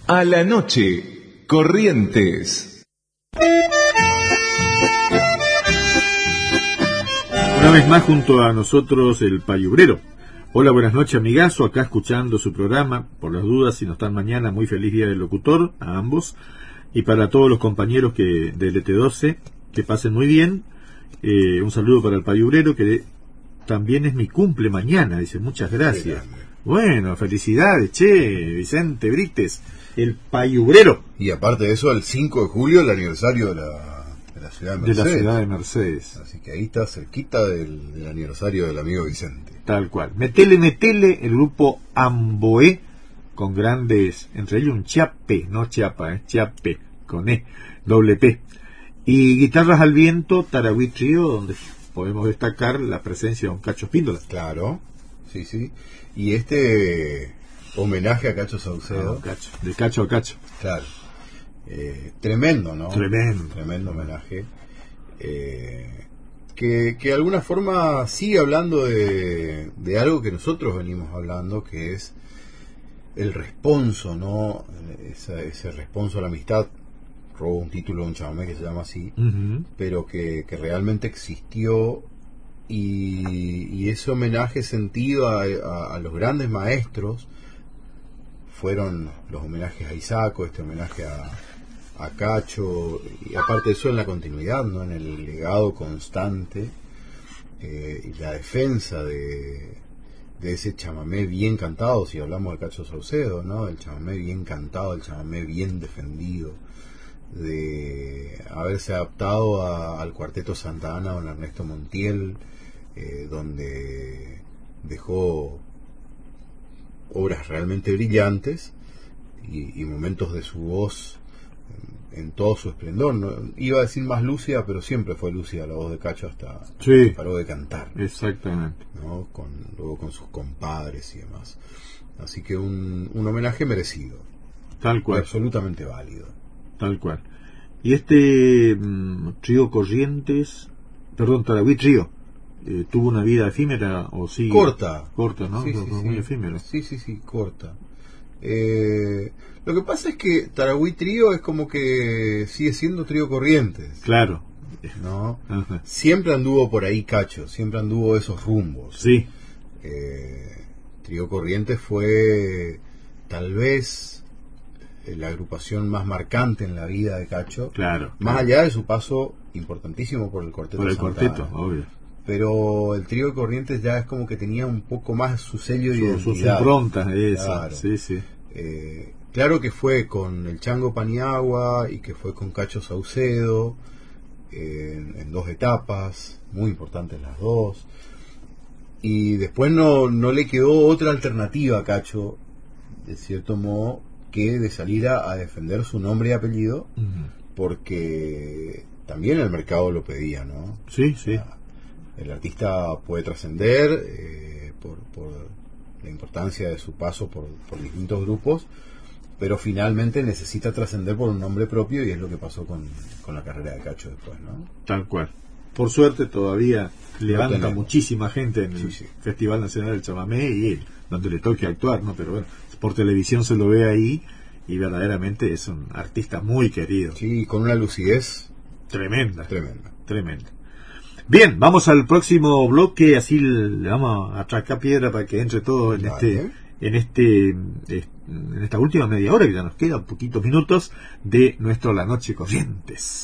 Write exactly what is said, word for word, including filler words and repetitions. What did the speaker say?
A la noche, Corrientes. Una vez más junto a nosotros el Payubrero. Hola, buenas noches, amigazo, acá escuchando su programa. Por las dudas, si no están mañana, muy feliz día del locutor, a ambos. Y para todos los compañeros que del E T doce, que pasen muy bien. Eh, un saludo para el Payubrero, que también es mi cumple mañana, dice, muchas gracias. Bueno, felicidades, che, Vicente Brites, el Payubrero. Y aparte de eso, el cinco de julio, el aniversario de la, de la ciudad de Mercedes. De la ciudad de Mercedes. Así que ahí está cerquita del, del aniversario del amigo Vicente. Tal cual. Metele, metele, el grupo Amboé, con grandes, entre ellos un Chiape, no Chiapa, es eh, Chiape, con E, doble P. Y Guitarras al Viento, Tarahui Trío, donde podemos destacar la presencia de un Cacho Espíndola. Claro, sí, sí. Y este homenaje a Cacho Saucedo. Ah, Cacho, de Cacho a Cacho. Claro. Eh, tremendo, ¿no? Tremendo. Tremendo homenaje. Eh, que, que de alguna forma sigue hablando de, de algo que nosotros venimos hablando, que es el responso, ¿no? Esa, ese responso a la amistad. Robó un título de un chamamé que se llama así, uh-huh. pero que, que realmente existió. Y, y ese homenaje sentido a, a, a los grandes maestros fueron los homenajes a Isaco, este homenaje a, a Cacho, y aparte de eso en la continuidad, ¿no? En el legado constante eh, y la defensa de, de ese chamamé bien cantado, si hablamos de Cacho Saucedo, ¿no? El chamamé bien cantado, el chamamé bien defendido, de haberse adaptado a, al Cuarteto Santa Ana con Ernesto Montiel, eh, donde dejó obras realmente brillantes y, y momentos de su voz en, en todo su esplendor, ¿no? Iba a decir más lúcida, pero siempre fue lúcida la voz de Cacho hasta sí, paró de cantar. Exactamente. ¿No? Con, luego con sus compadres y demás. Así que un, un homenaje merecido. Tal cual. Absolutamente válido. Tal cual. Y este mmm, trío Corrientes, perdón, Tarahui Trío, eh, ¿tuvo una vida efímera o sigue? Corta. Corta, ¿no? Sí, sí, Muy sí. efímero. Sí, sí, sí, corta. Eh, lo que pasa es que Tarahui Trío es como que sigue siendo Trío Corrientes. Claro. ¿No? Ajá. Siempre anduvo por ahí Cacho, siempre anduvo esos rumbos. Sí. Eh, Trío Corrientes fue tal vez la agrupación más marcante en la vida de Cacho, claro, más claro. allá de su paso importantísimo por el Cuarteto por el Santa cuarteto, Ana. obvio. Pero el Trío de Corrientes ya es como que tenía un poco más su sello de su, identidad. sus improntas, esa. Claro. Sí, sí. Eh, claro que fue con el Chango Paniagua y que fue con Cacho Saucedo eh, en, en dos etapas, muy importantes las dos. Y después no, no le quedó otra alternativa a Cacho, de cierto modo, que de salir a, a defender su nombre y apellido, uh-huh. porque también el mercado lo pedía, ¿no? Sí, sí. O sea, el artista puede trascender eh, por, por la importancia de su paso por, por distintos grupos, pero finalmente necesita trascender por un nombre propio, y es lo que pasó con, con la carrera de Cacho después, ¿no? Tal cual. Por suerte todavía levanta tenemos. muchísima gente en el sí, sí. Festival Nacional del Chamamé, y donde le toque actuar, ¿no? Pero bueno, por televisión se lo ve ahí, y verdaderamente es un artista muy querido. Sí, con una lucidez tremenda. Tremenda. Tremenda. Bien, vamos al próximo bloque, así le vamos a atracar piedra para que entre todo en vale. este en este en esta última media hora, que ya nos queda poquitos minutos de nuestro La Noche Corrientes.